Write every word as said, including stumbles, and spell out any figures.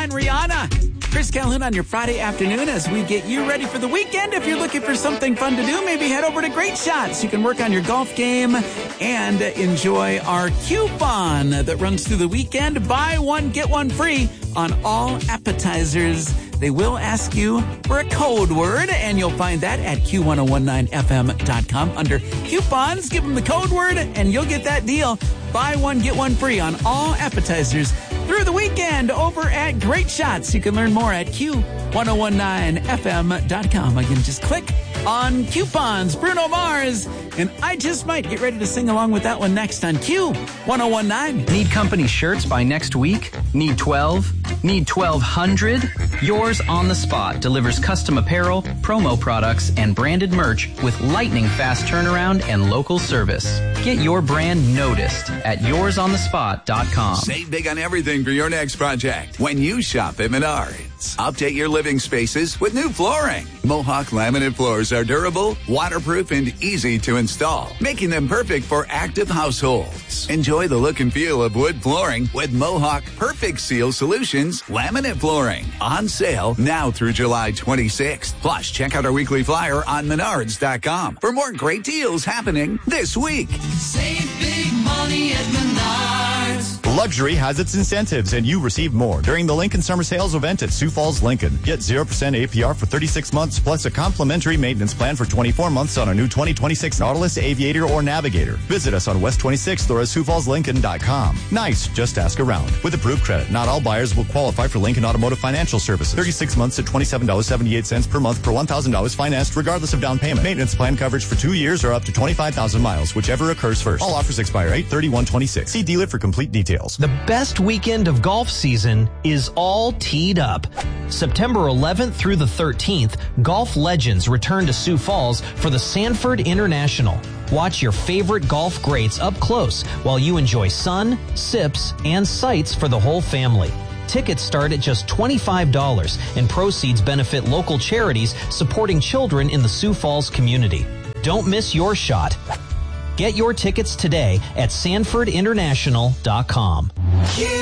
and Rihanna. Chris Calhoun on your Friday afternoon as we get you ready for the weekend. If you're looking for something fun to do, maybe head over to Great Shots. You can work on your golf game and enjoy our coupon that runs through the weekend. Buy one, get one free on all appetizers. They will ask you for a code word, and you'll find that at Q ten nineteen F M dot com under coupons. Give them the code word, and you'll get that deal. Buy one, get one free on all appetizers through the weekend over at Great Shots. You can learn more at Q ten nineteen F M dot com. Again, just click on coupons. Bruno Mars, and I Just Might. Get ready to sing along with that one next on Q ten nineteen. Need company shirts by next week? Need twelve? Need twelve hundred? Yours on the Spot delivers custom apparel, promo products, and branded merch with lightning fast turnaround and local service. Get your brand noticed at yours on the spot dot com. Save big on everything for your next project when you shop at Menards. Update your living spaces with new flooring. Mohawk laminate floors are durable, waterproof, and easy to install, making them perfect for active households. Enjoy the look and feel of wood flooring with Mohawk Perfect Seal Solutions laminate flooring. On sale now through July twenty-sixth. Plus, check out our weekly flyer on menards dot com for more great deals happening this week. Save big money at Menards. Luxury has its incentives, and you receive more during the Lincoln Summer Sales event at Sioux Falls, Lincoln. Get zero percent A P R for thirty-six months, plus a complimentary maintenance plan for twenty-four months on a new twenty twenty-six Nautilus, Aviator, or Navigator. Visit us on West twenty-sixth or at sioux falls lincoln dot com. Nice, just ask around. With approved credit, not all buyers will qualify for Lincoln Automotive Financial Services. thirty-six months at twenty-seven dollars and seventy-eight cents per month per one thousand dollars financed regardless of down payment. Maintenance plan coverage for two years or up to twenty-five thousand miles, whichever occurs first. All offers expire eight thirty-one twenty-six. See dealer for complete details. The best weekend of golf season is all teed up. September eleventh through the thirteenth, Golf Legends return to Sioux Falls for the Sanford International. Watch your favorite golf greats up close while you enjoy sun, sips, and sights for the whole family. Tickets start at just twenty-five dollars, and proceeds benefit local charities supporting children in the Sioux Falls community. Don't miss your shot. Get your tickets today at sanford international dot com.